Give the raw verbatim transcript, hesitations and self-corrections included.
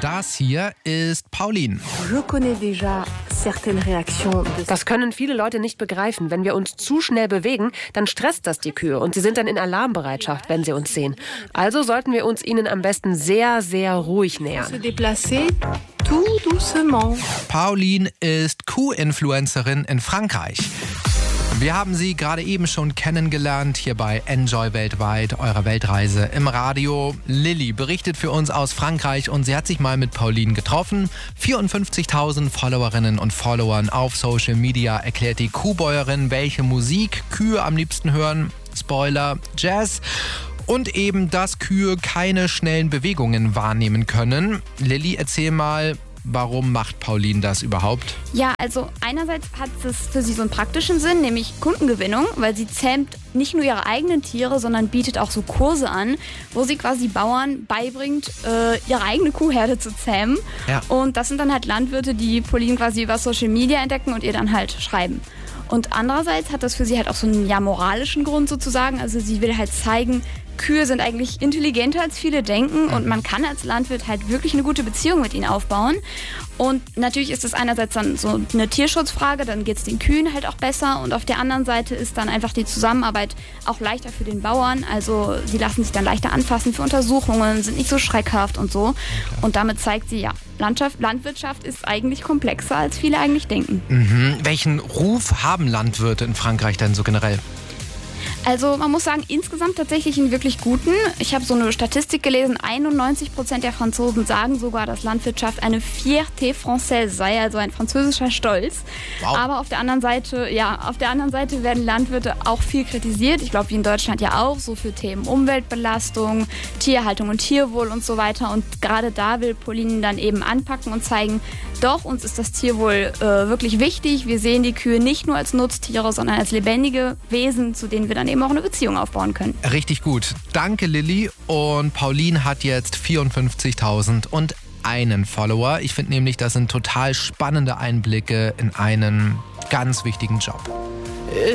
Das hier ist Pauline. Das können viele Leute nicht begreifen. Wenn wir uns zu schnell bewegen, dann stresst das die Kühe und sie sind dann in Alarmbereitschaft, wenn sie uns sehen. Also sollten wir uns ihnen am besten sehr, sehr ruhig nähern. Pauline ist Kuh-Influencerin in Frankreich. Wir haben sie gerade eben schon kennengelernt, hier bei Enjoy Weltweit, eurer Weltreise im Radio. Lilly berichtet für uns aus Frankreich und sie hat sich mal mit Pauline getroffen. vierundfünfzigtausend Followerinnen und Followern auf Social Media erklärt die Kuhbäuerin, welche Musik Kühe am liebsten hören. Spoiler, Jazz. Und eben, dass Kühe keine schnellen Bewegungen wahrnehmen können. Lilly, erzähl mal, warum macht Pauline das überhaupt? Ja, also einerseits hat es für sie so einen praktischen Sinn, nämlich Kundengewinnung, weil sie zähmt nicht nur ihre eigenen Tiere, sondern bietet auch so Kurse an, wo sie quasi Bauern beibringt, äh, ihre eigene Kuhherde zu zähmen. Ja. Und das sind dann halt Landwirte, die Pauline quasi über Social Media entdecken und ihr dann halt schreiben. Und andererseits hat das für sie halt auch so einen ja, moralischen Grund sozusagen. Also sie will halt zeigen, Kühe sind eigentlich intelligenter als viele denken und man kann als Landwirt halt wirklich eine gute Beziehung mit ihnen aufbauen. Und natürlich ist das einerseits dann so eine Tierschutzfrage, dann geht es den Kühen halt auch besser und auf der anderen Seite ist dann einfach die Zusammenarbeit auch leichter für den Bauern. Also sie lassen sich dann leichter anfassen für Untersuchungen, sind nicht so schreckhaft und so. Und damit zeigt sie, ja, Landschaft, Landwirtschaft ist eigentlich komplexer, als viele eigentlich denken. Mhm. Welchen Ruf haben Landwirte in Frankreich denn so generell? Also man muss sagen, insgesamt tatsächlich einen wirklich guten. Ich habe so eine Statistik gelesen, einundneunzig Prozent der Franzosen sagen sogar, dass Landwirtschaft eine Fierté française sei, also ein französischer Stolz. Wow. Aber auf der anderen Seite, ja, auf der anderen Seite werden Landwirte auch viel kritisiert. Ich glaube, wie in Deutschland ja auch, so für Themen Umweltbelastung, Tierhaltung und Tierwohl und so weiter. Und gerade da will Pauline dann eben anpacken und zeigen, doch, uns ist das Tierwohl äh, wirklich wichtig. Wir sehen die Kühe nicht nur als Nutztiere, sondern als lebendige Wesen, zu denen wir dann eben auch eine Beziehung aufbauen können. Richtig gut. Danke, Lilly. Und Pauline hat jetzt vierundfünfzigtausend und einen Follower. Ich finde nämlich, das sind total spannende Einblicke in einen ganz wichtigen Job.